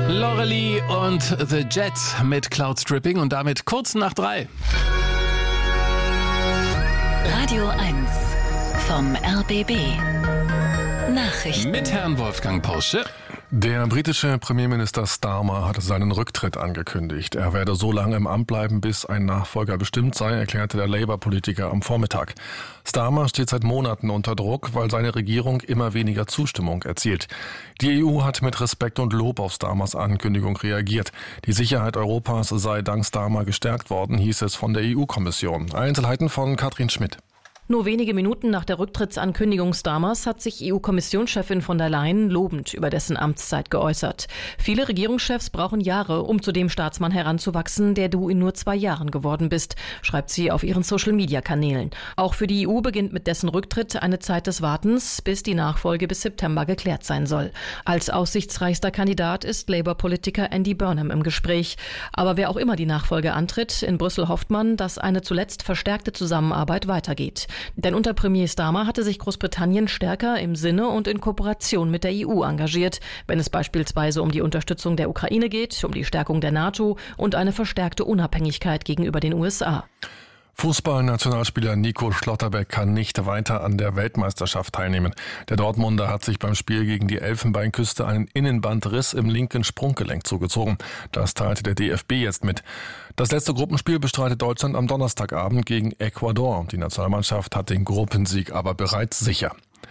Loreley und The Jets mit Cloud Stripping und damit kurz nach 3. Radio 1 vom RBB. Nachrichten. Mit Herrn Wolfgang Porsche. Der britische Premierminister Starmer hat seinen Rücktritt angekündigt. Er werde so lange im Amt bleiben, bis ein Nachfolger bestimmt sei, erklärte der Labour-Politiker am Vormittag. Starmer steht seit Monaten unter Druck, weil seine Regierung immer weniger Zustimmung erzielt. Die EU hat mit Respekt und Lob auf Starmers Ankündigung reagiert. Die Sicherheit Europas sei dank Starmer gestärkt worden, hieß es von der EU-Kommission. Einzelheiten von Katrin Schmidt. Nur wenige Minuten nach der Rücktrittsankündigung Starmers hat sich EU-Kommissionschefin von der Leyen lobend über dessen Amtszeit geäußert. Viele Regierungschefs brauchen Jahre, um zu dem Staatsmann heranzuwachsen, der du in nur 2 Jahren geworden bist, schreibt sie auf ihren Social-Media-Kanälen. Auch für die EU beginnt mit dessen Rücktritt eine Zeit des Wartens, bis die Nachfolge bis September geklärt sein soll. Als aussichtsreichster Kandidat ist Labour-Politiker Andy Burnham im Gespräch. Aber wer auch immer die Nachfolge antritt, in Brüssel hofft man, dass eine zuletzt verstärkte Zusammenarbeit weitergeht. Denn unter Premier Starmer hatte sich Großbritannien stärker im Sinne und in Kooperation mit der EU engagiert, wenn es beispielsweise um die Unterstützung der Ukraine geht, um die Stärkung der NATO und eine verstärkte Unabhängigkeit gegenüber den USA. Fußballnationalspieler Nico Schlotterbeck kann nicht weiter an der Weltmeisterschaft teilnehmen. Der Dortmunder hat sich beim Spiel gegen die Elfenbeinküste einen Innenbandriss im linken Sprunggelenk zugezogen. Das teilte der DFB jetzt mit. Das letzte Gruppenspiel bestreitet Deutschland am Donnerstagabend gegen Ecuador. Die Nationalmannschaft hat den Gruppensieg aber bereits sicher.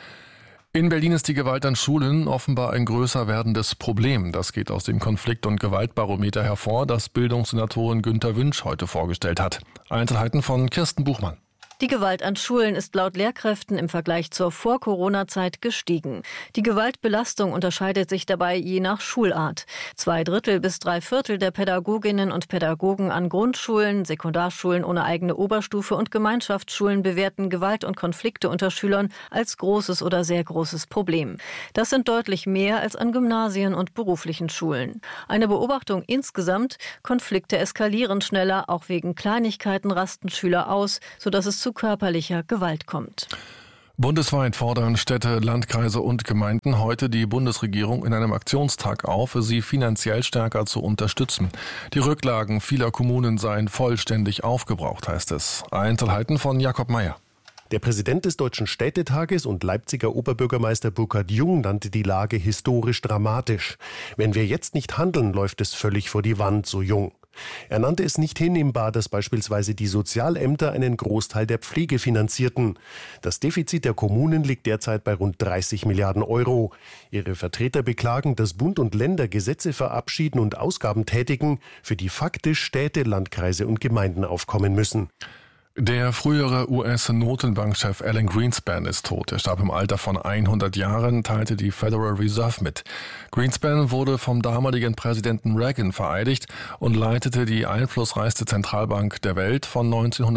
In Berlin ist die Gewalt an Schulen offenbar ein größer werdendes Problem. Das geht aus dem Konflikt- und Gewaltbarometer hervor, das Bildungssenatorin Günter Wünsch heute vorgestellt hat. Einzelheiten von Kirsten Buchmann. Die Gewalt an Schulen ist laut Lehrkräften im Vergleich zur Vor-Corona-Zeit gestiegen. Die Gewaltbelastung unterscheidet sich dabei je nach Schulart. 2/3 bis 3/4 der Pädagoginnen und Pädagogen an Grundschulen, Sekundarschulen ohne eigene Oberstufe und Gemeinschaftsschulen bewerten Gewalt und Konflikte unter Schülern als großes oder sehr großes Problem. Das sind deutlich mehr als an Gymnasien und beruflichen Schulen. Eine Beobachtung insgesamt: Konflikte eskalieren schneller, auch wegen Kleinigkeiten rasten Schüler aus, sodass es zu körperlicher Gewalt kommt. Bundesweit fordern Städte, Landkreise und Gemeinden heute die Bundesregierung in einem Aktionstag auf, sie finanziell stärker zu unterstützen. Die Rücklagen vieler Kommunen seien vollständig aufgebraucht, heißt es. Einzelheiten von Jakob Mayer. Der Präsident des Deutschen Städtetages und Leipziger Oberbürgermeister Burkhard Jung nannte die Lage historisch dramatisch. Wenn wir jetzt nicht handeln, läuft es völlig vor die Wand, so Jung. Er nannte es nicht hinnehmbar, dass beispielsweise die Sozialämter einen Großteil der Pflege finanzierten. Das Defizit der Kommunen liegt derzeit bei rund 30 Milliarden Euro. Ihre Vertreter beklagen, dass Bund und Länder Gesetze verabschieden und Ausgaben tätigen, für die faktisch Städte, Landkreise und Gemeinden aufkommen müssen. Der frühere US-Notenbankchef Alan Greenspan ist tot. Er starb im Alter von 100 Jahren, teilte die Federal Reserve mit. Greenspan wurde vom damaligen Präsidenten Reagan vereidigt und leitete die einflussreichste Zentralbank der Welt von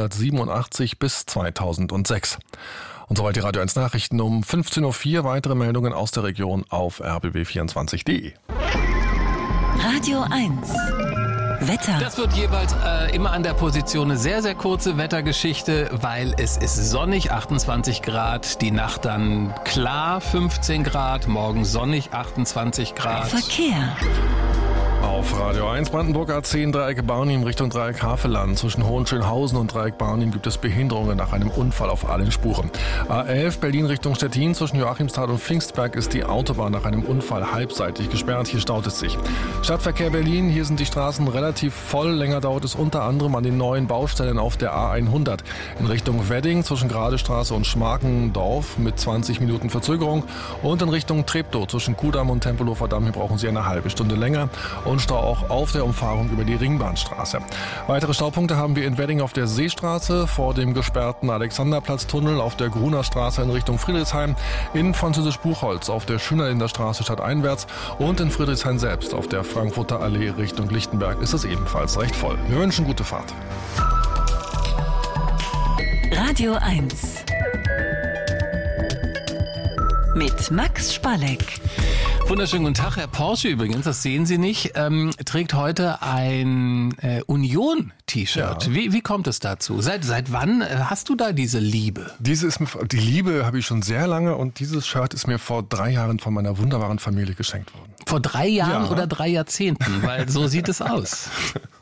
1987 bis 2006. Und soweit die Radio 1 Nachrichten um 15.04 Uhr. Weitere Meldungen aus der Region auf rbb24.de. Radio 1 Wetter. Das wird jeweils immer an der Position eine sehr, sehr kurze Wettergeschichte, weil es ist sonnig, 28 Grad, die Nacht dann klar, 15 Grad, morgen sonnig, 28 Grad. Verkehr. Auf Radio 1 Brandenburg A10 Dreieck Barnim Richtung Dreieck Havelland. Zwischen Hohenschönhausen und Dreieck Barnim gibt es Behinderungen nach einem Unfall auf allen Spuren. A11 Berlin Richtung Stettin. Zwischen Joachimsthal und Pfingstberg ist die Autobahn nach einem Unfall halbseitig gesperrt. Hier staut es sich. Stadtverkehr Berlin. Hier sind die Straßen relativ voll. Länger dauert es unter anderem an den neuen Baustellen auf der A100. In Richtung Wedding zwischen Gradestraße und Schmarkendorf mit 20 Minuten Verzögerung. Und in Richtung Treptow zwischen Kudamm und Tempelhofer Damm. Hier brauchen Sie eine halbe Stunde länger. Und Stau auch auf der Umfahrung über die Ringbahnstraße. Weitere Staupunkte haben wir in Wedding auf der Seestraße, vor dem gesperrten Alexanderplatztunnel, auf der Gruner Straße in Richtung Friedrichshain, in Französisch-Buchholz auf der Schönerinner Straße stadteinwärts und in Friedrichshain selbst auf der Frankfurter Allee Richtung Lichtenberg ist es ebenfalls recht voll. Wir wünschen gute Fahrt. Radio 1 mit Max Spalleck. Wunderschönen guten Tag, Herr Porsche übrigens, das sehen Sie nicht, trägt heute ein Union-T-Shirt. Ja. Wie kommt es dazu? Seit wann hast du da diese Liebe? Die Liebe habe ich schon sehr lange und dieses Shirt ist mir vor 3 Jahren von meiner wunderbaren Familie geschenkt worden. Vor 3 Jahren Ja. oder 3 Jahrzehnten? Weil so sieht es aus.